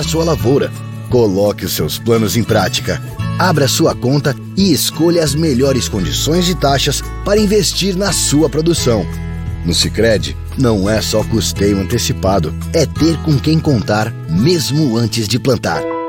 aumentar sua lavoura. Coloque os seus planos em prática. Abra sua conta e escolha as melhores condições e taxas para investir na sua produção. No Sicredi, não é só custeio antecipado, é ter com quem contar mesmo antes de plantar.